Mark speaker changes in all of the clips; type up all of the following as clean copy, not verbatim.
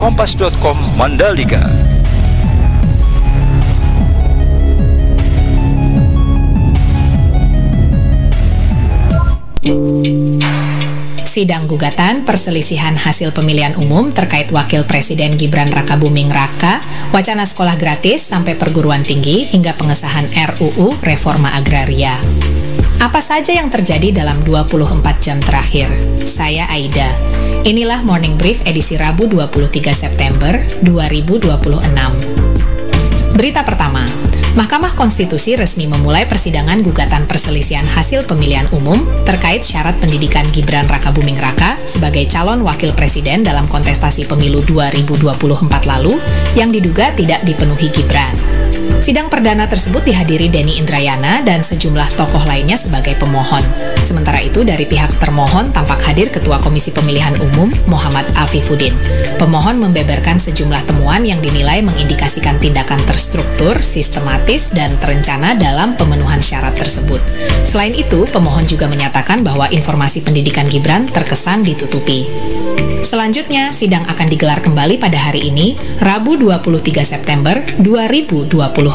Speaker 1: Kompas.com Mandalika.
Speaker 2: Sidang gugatan perselisihan hasil pemilihan umum terkait Wakil Presiden Gibran Rakabuming Raka, wacana sekolah gratis sampai perguruan tinggi hingga pengesahan RUU Reforma Agraria. Apa saja yang terjadi dalam 24 jam terakhir? Saya Aida. Inilah Morning Brief edisi Rabu 23 September 2026. Berita pertama, Mahkamah Konstitusi resmi memulai persidangan gugatan perselisihan hasil pemilihan umum terkait syarat pendidikan Gibran Rakabuming Raka sebagai calon wakil presiden dalam kontestasi pemilu 2024 lalu yang diduga tidak dipenuhi Gibran. Sidang perdana tersebut dihadiri Denny Indrayana dan sejumlah tokoh lainnya sebagai pemohon. Sementara itu, dari pihak termohon tampak hadir Ketua Komisi Pemilihan Umum Muhammad Afifuddin. Pemohon membeberkan sejumlah temuan yang dinilai mengindikasikan tindakan terstruktur, sistematis, dan terencana dalam pemenuhan syarat tersebut. Selain itu, pemohon juga menyatakan bahwa informasi pendidikan Gibran terkesan ditutupi. Selanjutnya, sidang akan digelar kembali pada hari ini, Rabu 23 September 2026.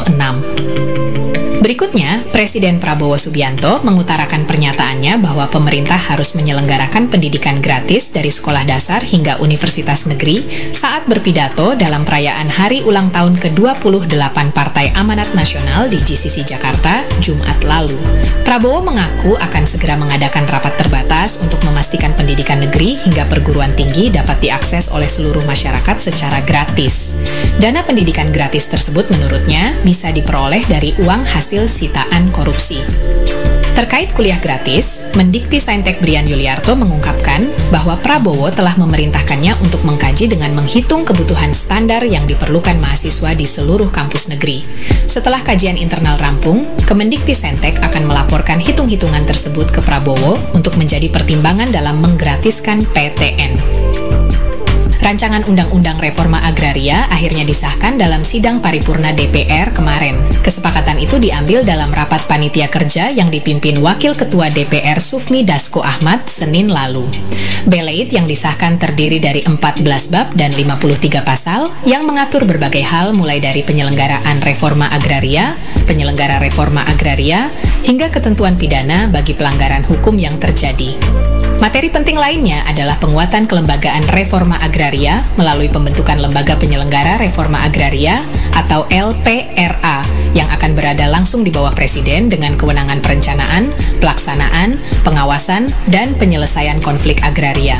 Speaker 2: Berikutnya, Presiden Prabowo Subianto mengutarakan pernyataannya bahwa pemerintah harus menyelenggarakan pendidikan gratis dari sekolah dasar hingga universitas negeri saat berpidato dalam perayaan Hari Ulang Tahun ke-28 Partai Amanat Nasional di GCC Jakarta, Jumat lalu. Prabowo mengaku akan segera mengadakan rapat terbatas untuk memastikan pendidikan negeri hingga perguruan tinggi dapat diakses oleh seluruh masyarakat secara gratis. Dana pendidikan gratis tersebut menurutnya bisa diperoleh dari uang hasil sitaan korupsi. Terkait kuliah gratis, Mendikti Saintek Brian Yuliarto mengungkapkan bahwa Prabowo telah memerintahkannya untuk mengkaji dengan menghitung kebutuhan standar yang diperlukan mahasiswa di seluruh kampus negeri. Setelah kajian internal rampung, Kemendikti Saintek akan melaporkan hitung-hitungan tersebut ke Prabowo untuk menjadi pertimbangan dalam menggratiskan PTN. Rancangan Undang-Undang Reforma Agraria akhirnya disahkan dalam sidang paripurna DPR kemarin. Kesepakatan itu diambil dalam rapat panitia kerja yang dipimpin Wakil Ketua DPR Sufmi Dasko Ahmad Senin lalu. Beleit yang disahkan terdiri dari 14 bab dan 53 pasal yang mengatur berbagai hal mulai dari penyelenggaraan reforma agraria, penyelenggara reforma agraria, hingga ketentuan pidana bagi pelanggaran hukum yang terjadi. Materi penting lainnya adalah penguatan kelembagaan reforma agraria melalui pembentukan Lembaga Penyelenggara Reforma Agraria atau LPRA yang akan berada langsung di bawah Presiden dengan kewenangan perencanaan, pelaksanaan, pengawasan, dan penyelesaian konflik agraria.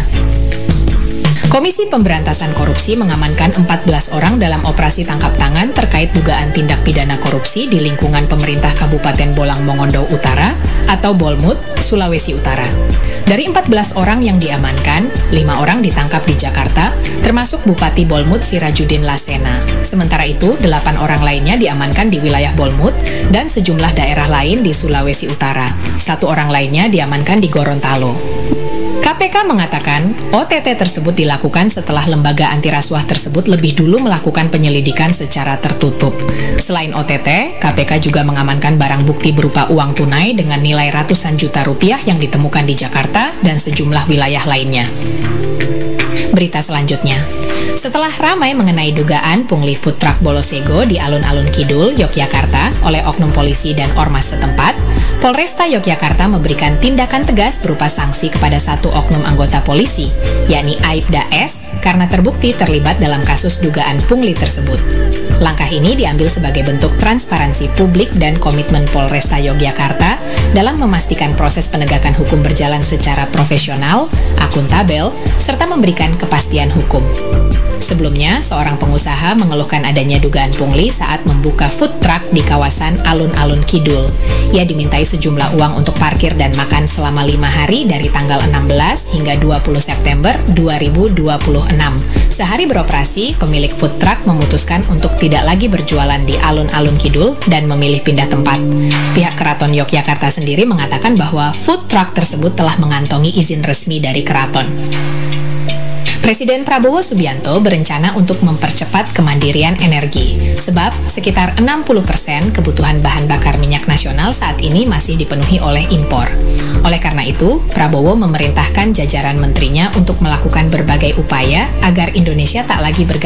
Speaker 2: Komisi Pemberantasan Korupsi mengamankan 14 orang dalam operasi tangkap tangan terkait dugaan tindak pidana korupsi di lingkungan pemerintah Kabupaten Bolang Mongondo Utara atau Bolmut, Sulawesi Utara. Dari 14 orang yang diamankan, 5 orang ditangkap di Jakarta, termasuk Bupati Bolmut Sirajudin Lasena. Sementara itu, 8 orang lainnya diamankan di wilayah Bolmut dan sejumlah daerah lain di Sulawesi Utara. 1 orang lainnya diamankan di Gorontalo. KPK mengatakan OTT tersebut dilakukan setelah lembaga anti rasuah tersebut lebih dulu melakukan penyelidikan secara tertutup. Selain OTT, KPK juga mengamankan barang bukti berupa uang tunai dengan nilai ratusan juta rupiah yang ditemukan di Jakarta dan sejumlah wilayah lainnya. Berita selanjutnya, setelah ramai mengenai dugaan pungli food truck Bolosego di alun-alun Kidul, Yogyakarta oleh oknum polisi dan ormas setempat, Polresta Yogyakarta memberikan tindakan tegas berupa sanksi kepada 1 oknum anggota polisi, yakni Aibda S, karena terbukti terlibat dalam kasus dugaan pungli tersebut. Langkah ini diambil sebagai bentuk transparansi publik dan komitmen Polresta Yogyakarta dalam memastikan proses penegakan hukum berjalan secara profesional, akuntabel, serta memberikan kepastian hukum. Sebelumnya, seorang pengusaha mengeluhkan adanya dugaan pungli saat membuka food truck di kawasan alun-alun Kidul. Ia dimintai sejumlah uang untuk parkir dan makan selama 5 hari dari tanggal 16 hingga 20 September 2026. Sehari beroperasi, pemilik food truck memutuskan untuk tidak lagi berjualan di alun-alun Kidul dan memilih pindah tempat. Pihak Keraton Yogyakarta sendiri mengatakan bahwa food truck tersebut telah mengantongi izin resmi dari keraton. Presiden Prabowo Subianto berencana untuk mempercepat kemandirian energi, sebab sekitar 60% kebutuhan bahan bakar minyak nasional saat ini masih dipenuhi oleh impor. Oleh karena itu, Prabowo memerintahkan jajaran menterinya untuk melakukan berbagai upaya agar Indonesia tak lagi bergantung